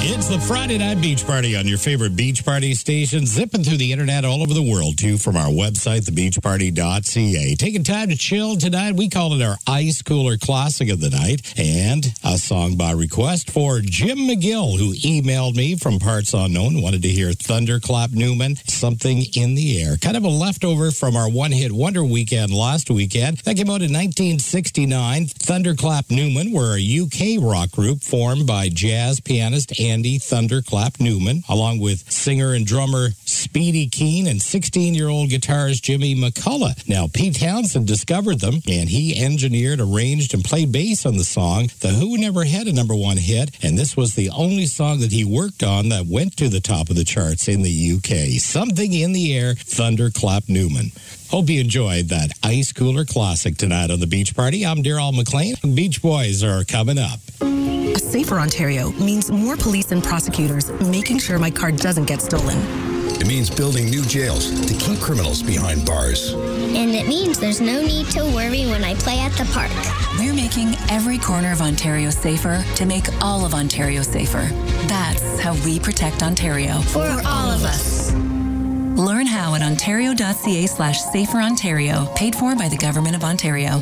It's the Friday Night Beach Party on your favorite beach party station, zipping through the internet all over the world, too, from our website, thebeachparty.ca. Taking time to chill tonight. We call it our Ice Cooler Classic of the Night, and a song by request for Jim McGill, who emailed me from parts unknown, wanted to hear Thunderclap Newman, Something in the Air. Kind of a leftover from our one-hit wonder weekend last weekend. That came out in 1969. Thunderclap Newman were a UK rock group formed by jazz pianist Andy Thunderclap Newman, along with singer and drummer Speedy Keen and 16-year-old guitarist Jimmy McCullough. Now, Pete Townsend discovered them, and he engineered, arranged, and played bass on the song. The Who never had a number one hit, and this was the only song that he worked on that went to the top of the charts in the UK. Something in the Air, Thunderclap Newman. Hope you enjoyed that Ice Cooler Classic tonight on the Beach Party. I'm Daryl McLean. Beach Boys are coming up. A safer Ontario means more police and prosecutors making sure my car doesn't get stolen. It means building new jails to keep criminals behind bars. And it means there's no need to worry when I play at the park. We're making every corner of Ontario safer to make all of Ontario safer. That's how we protect Ontario. For all of us. Learn how at ontario.ca/saferontario, paid for by the Government of Ontario.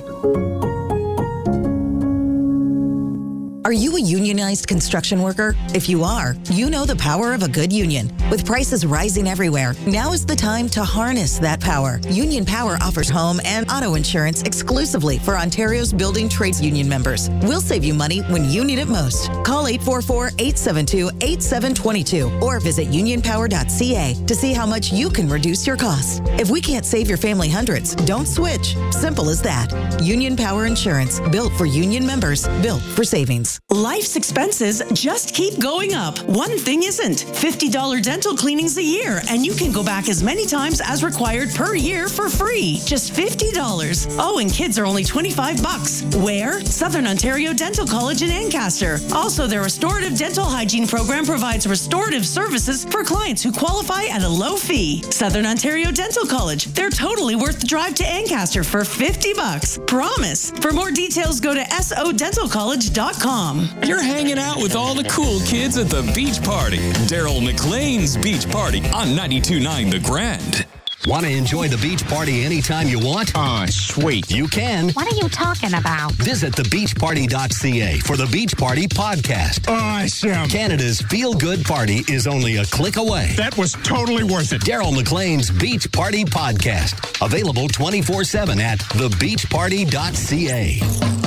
Are you a unionized construction worker? If you are, you know the power of a good union. With prices rising everywhere, now is the time to harness that power. Union Power offers home and auto insurance exclusively for Ontario's building trades union members. We'll save you money when you need it most. Call 844-872-8722 or visit unionpower.ca to see how much you can reduce your costs. If we can't save your family hundreds, don't switch. Simple as that. Union Power Insurance, built for union members, built for savings. Life's expenses just keep going up. One thing isn't. $50 dental cleanings a year, and you can go back as many times as required per year for free. Just $50. Oh, and kids are only $25. Where? Southern Ontario Dental College in Ancaster. Also, their restorative dental hygiene program provides restorative services for clients who qualify at a low fee. Southern Ontario Dental College. They're totally worth the drive to Ancaster for $50. Promise. For more details, go to sodentalcollege.com. You're hanging out with all the cool kids at the Beach Party. Daryl McLean's Beach Party on 92.9 The Grand. Want to enjoy the beach party anytime you want? Sweet. You can. What are you talking about? Visit thebeachparty.ca for the Beach Party podcast. Awesome. Canada's feel-good party is only a click away. That was totally worth it. Daryl McLean's Beach Party podcast. Available 24/7 at thebeachparty.ca.